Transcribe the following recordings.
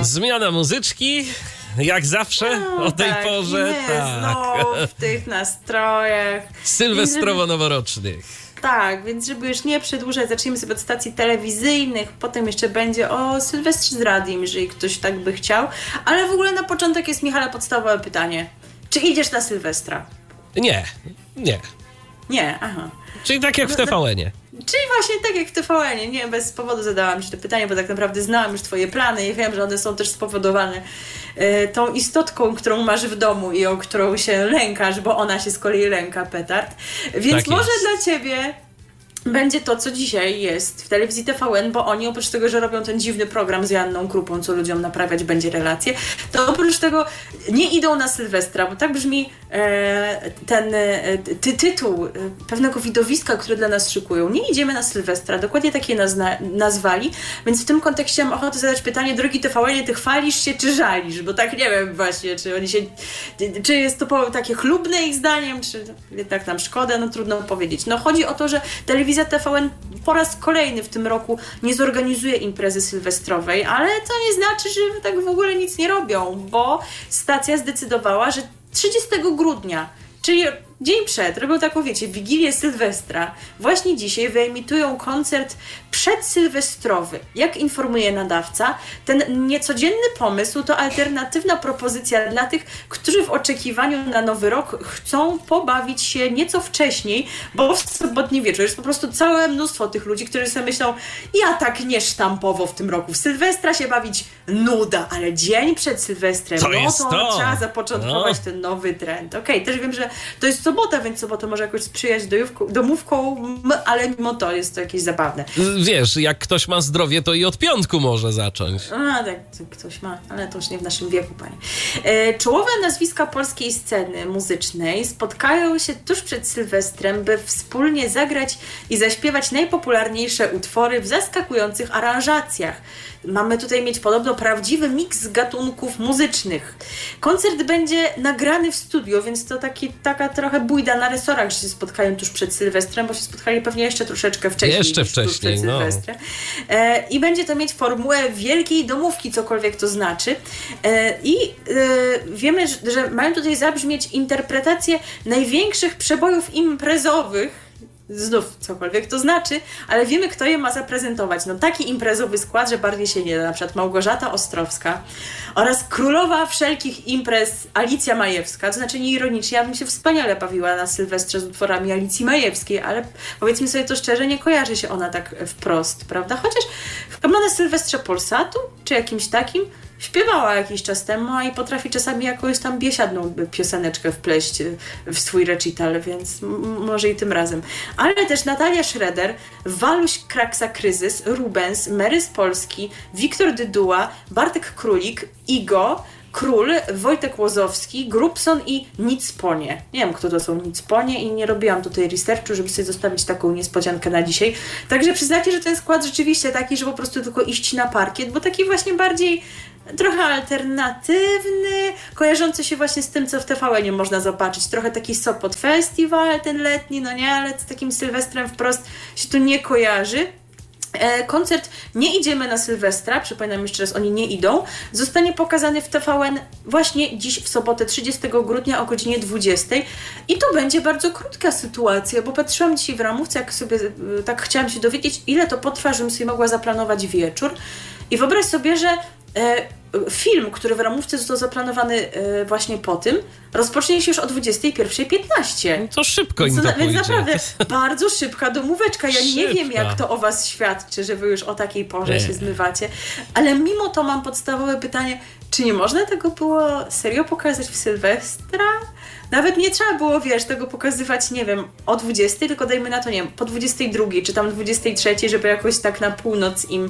Zmiana muzyczki, jak zawsze o tej porze. Znowu w tych nastrojach sylwestrowo-noworocznych. Tak, więc żeby już nie przedłużać, zaczniemy sobie od stacji telewizyjnych, potem jeszcze będzie o Sylwestrze z radiem, jeżeli ktoś tak by chciał. Ale w ogóle na początek jest, Michale, podstawowe pytanie. Czy idziesz na Sylwestra? Nie. Nie, aha. Czyli tak jak w TVN-ie. Czyli właśnie tak jak w TVN-ie. Nie, bez powodu zadałam ci to pytanie, bo tak naprawdę znałam już twoje plany i wiem, że one są też spowodowane tą istotką, którą masz w domu i o którą się lękasz, bo ona się z kolei lęka, petard. Więc tak może dla ciebie będzie to, co dzisiaj jest w telewizji TVN, bo oni oprócz tego, że robią ten dziwny program z Joanną Krupą, co ludziom naprawiać będzie relacje, to oprócz tego nie idą na Sylwestra, bo tak brzmi ten tytuł pewnego widowiska, które dla nas szykują. Nie idziemy na Sylwestra, dokładnie takie nazwali, więc w tym kontekście mam ochotę zadać pytanie, drogi TVN-ie, ty chwalisz się czy żalisz? Bo tak nie wiem właśnie, czy jest to takie chlubne ich zdaniem, czy jednak nam szkoda, no trudno powiedzieć. No chodzi o to, że telewizja TVN po raz kolejny w tym roku nie zorganizuje imprezy sylwestrowej, ale to nie znaczy, że tak w ogóle nic nie robią, bo stacja zdecydowała, że 30 grudnia, czyli dzień przed, robią taką, wiecie, Wigilię Sylwestra. Właśnie dzisiaj wyemitują koncert przedsylwestrowy. Jak informuje nadawca, ten niecodzienny pomysł to alternatywna propozycja dla tych, którzy w oczekiwaniu na Nowy Rok chcą pobawić się nieco wcześniej, bo w sobotni wieczór jest po prostu całe mnóstwo tych ludzi, którzy sobie myślą, ja tak nie sztampowo w tym roku w Sylwestra się bawić, nuda, ale dzień przed Sylwestrem, to trzeba zapoczątkować ten nowy trend. Okej, też wiem, że to jest sobota, więc sobota może jakoś sprzyjać domówką, ale mimo to jest to jakieś zabawne. Wiesz, jak ktoś ma zdrowie, to i od piątku może zacząć. A, tak, ktoś ma, ale to już nie w naszym wieku, panie. Czołowe nazwiska polskiej sceny muzycznej spotkają się tuż przed Sylwestrem, by wspólnie zagrać i zaśpiewać najpopularniejsze utwory w zaskakujących aranżacjach. Mamy tutaj mieć podobno prawdziwy miks gatunków muzycznych. Koncert będzie nagrany w studio, więc to taka trochę bójda na resorach, że się spotkają tuż przed Sylwestrem, bo się spotkali pewnie jeszcze troszeczkę wcześniej. Jeszcze wcześniej, przed Sylwestrem. I będzie to mieć formułę wielkiej domówki, cokolwiek to znaczy. Wiemy, że mają tutaj zabrzmieć interpretacje największych przebojów imprezowych, znów cokolwiek to znaczy, ale wiemy, kto je ma zaprezentować. No taki imprezowy skład, że bardziej się nie da. Na przykład Małgorzata Ostrowska oraz królowa wszelkich imprez Alicja Majewska. To znaczy nieironicznie, ja bym się wspaniale bawiła na Sylwestrze z utworami Alicji Majewskiej, ale powiedzmy sobie to szczerze, nie kojarzy się ona tak wprost, prawda? Chociaż chyba na Sylwestrze Polsatu, czy jakimś takim, śpiewała jakiś czas temu, a i potrafi czasami jakąś tam biesiadną pioseneczkę wpleść w swój recital, więc może i tym razem. Ale też Natalia Schroeder, Waluś Kraksa Kryzys, Rubens, Mary z Polski, Wiktor Dyduła, Bartek Królik, Igo, Król, Wojtek Łozowski, Grubson i Nicponie. Nie wiem, kto to są Nicponie i nie robiłam tutaj researchu, żeby sobie zostawić taką niespodziankę na dzisiaj. Także przyznacie, że ten skład rzeczywiście taki, że po prostu tylko iść na parkiet, bo taki właśnie bardziej trochę alternatywny, kojarzący się właśnie z tym, co w TVN-ie można zobaczyć. Trochę taki Sopot Festival, ten letni, no nie, ale z takim Sylwestrem wprost się tu nie kojarzy. Koncert Nie idziemy na Sylwestra, przypominam jeszcze raz, oni nie idą, zostanie pokazany w TVN właśnie dziś w sobotę 30 grudnia o godzinie 20. I to będzie bardzo krótka sytuacja, bo patrzyłam dzisiaj w ramówce, jak sobie tak chciałam się dowiedzieć, ile to potrwa, żebym sobie mogła zaplanować wieczór. I wyobraź sobie, że film, który w ramówce został zaplanowany właśnie po tym, rozpocznie się już o 21:15. To szybko im to pójdzie. Więc naprawdę bardzo szybka domóweczka. Ja nie wiem, jak to o was świadczy, że wy już o takiej porze się zmywacie. Ale mimo to mam podstawowe pytanie, czy nie można tego było serio pokazać w Sylwestra? Nawet nie trzeba było, tego pokazywać, nie wiem, o 20, tylko dajmy na to, nie wiem, po 22, czy tam 23, żeby jakoś tak na północ im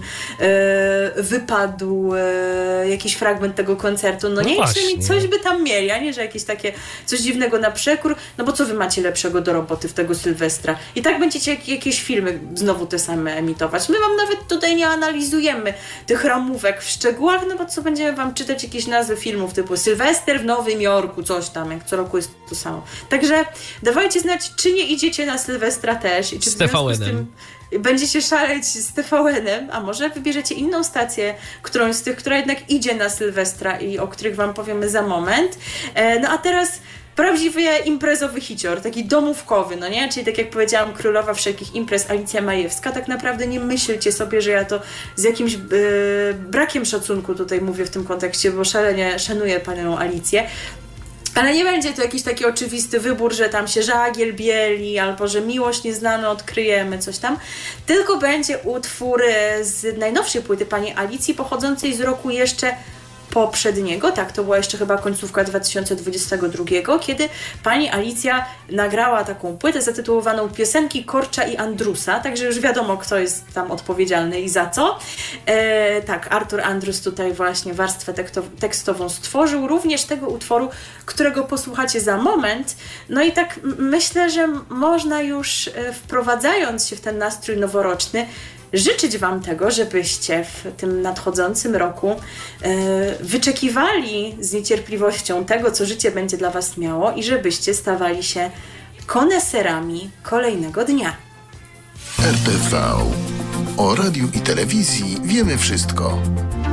wypadł jakiś fragment tego koncertu. No nie, przynajmniej coś by tam mieli, a nie, że jakieś takie coś dziwnego na przekór. No bo co wy macie lepszego do roboty w tego Sylwestra? I tak będziecie jakieś filmy znowu te same emitować. My wam nawet tutaj nie analizujemy tych ramówek w szczegółach, no bo co będziemy wam czytać wymyślać jakieś nazwy filmów typu Sylwester w Nowym Jorku, coś tam, jak co roku jest to samo. Także dawajcie znać, czy nie idziecie na Sylwestra też i czy Z TVN-em. Będziecie szaleć z TVN-em, a może wybierzecie inną stację, którąś z tych, która jednak idzie na Sylwestra i o których wam powiemy za moment. No a teraz prawdziwy imprezowy hicior, taki domówkowy, no nie? Czyli tak jak powiedziałam, królowa wszelkich imprez Alicja Majewska. Tak naprawdę nie myślcie sobie, że ja to z jakimś brakiem szacunku tutaj mówię w tym kontekście, bo szalenie szanuję panią Alicję. Ale nie będzie to jakiś taki oczywisty wybór, że tam się żagiel bieli, albo że miłość nieznana odkryjemy, coś tam. Tylko będzie utwór z najnowszej płyty pani Alicji, pochodzącej z roku jeszcze poprzedniego, tak, to była jeszcze chyba końcówka 2022, kiedy pani Alicja nagrała taką płytę zatytułowaną Piosenki Korcza i Andrusa, także już wiadomo, kto jest tam odpowiedzialny i za co. Tak, Artur Andrus tutaj właśnie warstwę tekstową stworzył, również tego utworu, którego posłuchacie za moment. No i tak myślę, że można już wprowadzając się w ten nastrój noworoczny, życzyć wam tego, żebyście w tym nadchodzącym roku wyczekiwali z niecierpliwością tego, co życie będzie dla was miało i żebyście stawali się koneserami kolejnego dnia. RTV. O radiu i telewizji wiemy wszystko.